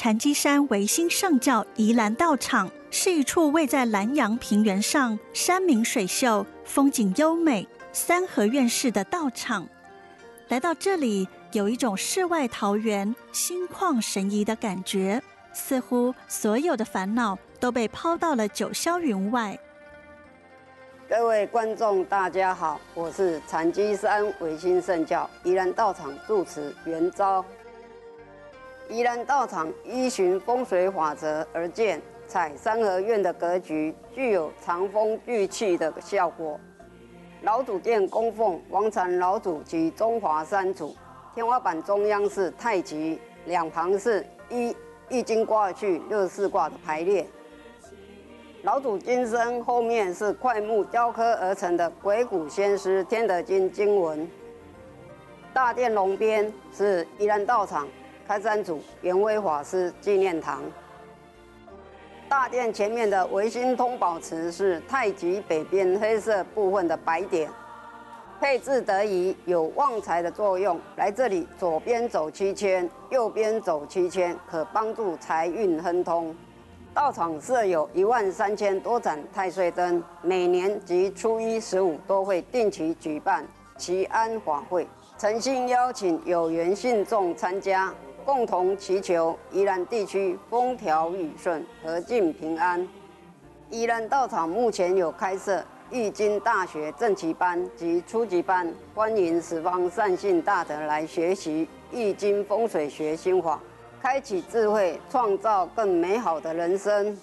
禅机山维新上教宜兰道场是一处位在南洋平原上，山明水秀，风景优美，三合院式的道场。来到这里，有一种世外桃源、心旷神怡的感觉，似乎所有的烦恼都被抛到了九霄云外。 各位观众，大家好，我是禅机山维新圣教宜兰道场住持元昭。宜兰道场依循风水法则而建，采三合院的格局，具有藏风聚气的效果。老主殿供奉王禅老祖及中华三祖，天花板中央是太极，两旁是易经卦序64卦的排列。老祖金身后面是块木雕刻而成的鬼谷先师天德经经文。大殿龙边是宜兰道场开山祖圆威法师纪念堂。大殿前面的维新通宝池是太极北边黑色部分的白点，配置得宜，有旺财的作用。来这里，左边走7圈，右边走7圈，可帮助财运亨通。道场设有13000多盏太岁灯，每年及初一、15都会定期举办祈安法会，诚心邀请有缘信众参加，共同祈求宜兰地区风调雨顺、和敬平安。宜兰道场目前有开设易经大学正期班及初级班，欢迎十方善信大德来学习易经风水学心法，开启智慧，创造更美好的人生。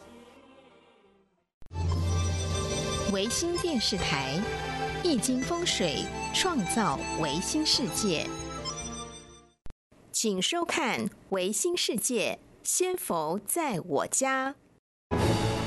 维新电视台，易经风水，创造维新世界。请收看《维新世界》，仙佛在我家。